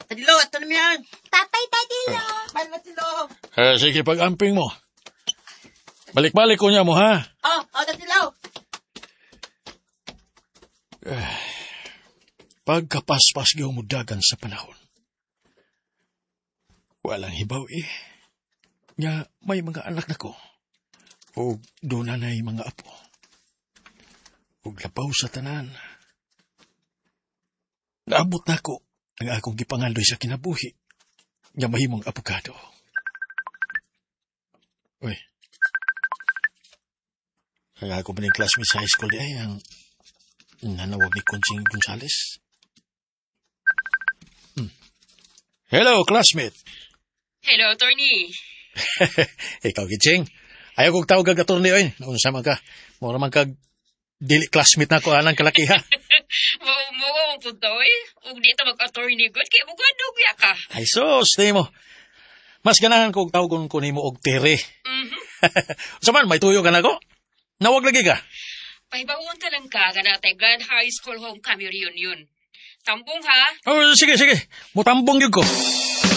Tadilo, ito naman yan. Tatay Tadilo. Tadilo. Sige, pag-amping mo. Balik-balik ko niya mo, ha? Tadilo. Pagkapaspas gawmudagan sa panahon. Walang hibaw Nga may mga anak na ko. O doon na mga apo. O labaw sa tanan. Naabot na ko ang akong gipangaldoy sa kinabuhi. Nga mahimong abogado. Uy. Kaya ako ba ng classmate sa high school di ay ang nanawag ni Conching Gonzales? Hello, classmate. Hello, Attorney. Ikaw, Giching. Ayaw kong tawag attorney oy. Unsa man ka? Mura man kag dili classmate na ko anang kalakiha. Mawawang punta Ug di ta mag-attorney good kay abogado kuya ka. Ay sos, mo. Mas ganahan kong tawagon ko nimo og Tere. Unsa man may tuyo ka na ko? Nawag lagi ka. Pahibawon ta lang ka kanatay Grand High School Homecoming Reunion. Tambong ha? Oh, sige. Mutambong gyud ko.